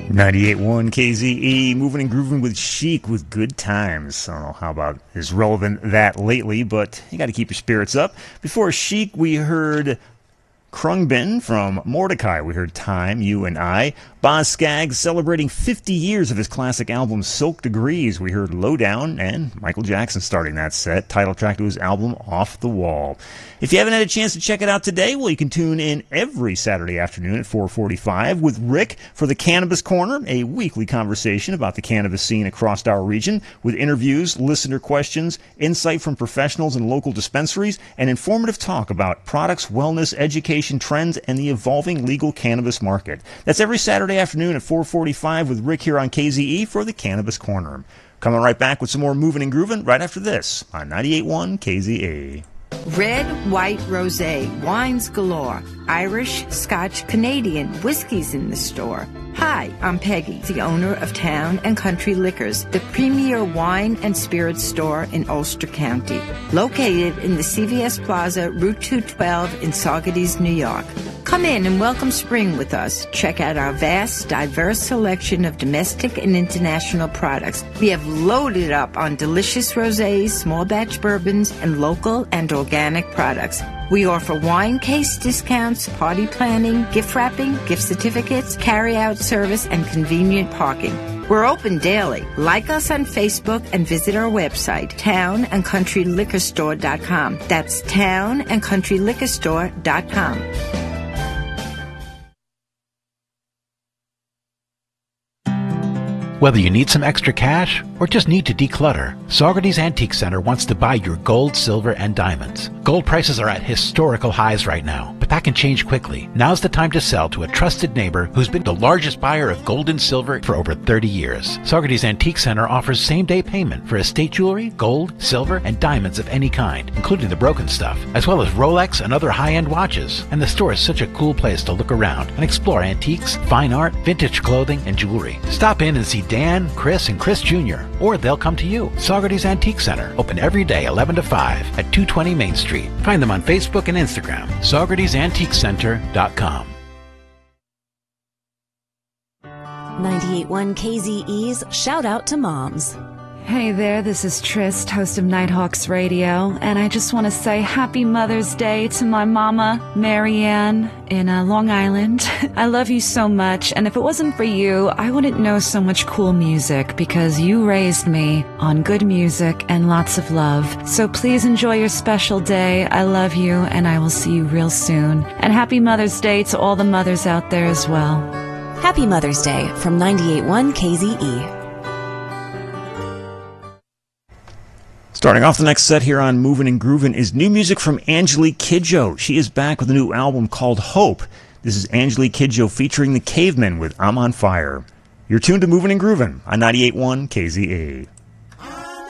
98.1 KZE, moving and grooving with Chic with Good Times. I don't know how about is relevant that lately, but you got to keep your spirits up. Before Chic, we heard Krungbin from Mordecai. We heard Time, You and I. Boz Scaggs celebrating 50 years of his classic album Silk Degrees. We heard Lowdown and Michael Jackson starting that set, title track to his album Off the Wall. If you haven't had a chance to check it out today, well, you can tune in every Saturday afternoon at 4:45 with Rick for the Cannabis Corner, a weekly conversation about the cannabis scene across our region with interviews, listener questions, insight from professionals and local dispensaries, and informative talk about products, wellness, education, trends, and the evolving legal cannabis market. That's every Saturday afternoon at 4:45 with Rick here on KZE for the Cannabis Corner. Coming right back with some more moving and grooving right after this on 98.1 KZE. Red, white, rosé, wines galore, Irish, Scotch, Canadian, whiskies in the store. Hi, I'm Peggy, the owner of Town and Country Liquors, the premier wine and spirits store in Ulster County, located in the CVS Plaza, Route 212 in Saugerties, New York. Come in and welcome spring with us. Check out our vast, diverse selection of domestic and international products. We have loaded up on delicious rosés, small batch bourbons, and local and organic products. We offer wine case discounts, party planning, gift wrapping, gift certificates, carry-out service, and convenient parking. We're open daily. Like us on Facebook and visit our website, townandcountryliquorstore.com. That's townandcountryliquorstore.com. Whether you need some extra cash or just need to declutter, Saugerties Antique Center wants to buy your gold, silver, and diamonds. Gold prices are at historical highs right now, but that can change quickly. Now's the time to sell to a trusted neighbor who's been the largest buyer of gold and silver for over 30 years. Saugerties Antique Center offers same-day payment for estate jewelry, gold, silver, and diamonds of any kind, including the broken stuff, as well as Rolex and other high-end watches. And the store is such a cool place to look around and explore antiques, fine art, vintage clothing, and jewelry. Stop in and see Dan, Chris, and Chris Jr., or they'll come to you. Saugerties Antique Center, open every day 11 to 5 at 220 Main Street. Find them on Facebook and Instagram, SaugertiesAntiqueCenter.com. 98.1 KZE's Shout Out to Moms. Hey there, this is Trist, host of Nighthawks Radio, and I just want to say Happy Mother's Day to my mama, Marianne, in Long Island. I love you so much, and if it wasn't for you, I wouldn't know so much cool music, because you raised me on good music and lots of love. So please enjoy your special day. I love you, and I will see you real soon. And Happy Mother's Day to all the mothers out there as well. Happy Mother's Day from 98.1 KZE. Starting off the next set here on Movin' and Groovin' is new music from Angelique Kidjo. She is back with a new album called Hope. This is Angelique Kidjo featuring the Cavemen with I'm on Fire. You're tuned to Movin' and Groovin' on 98.1 KZE.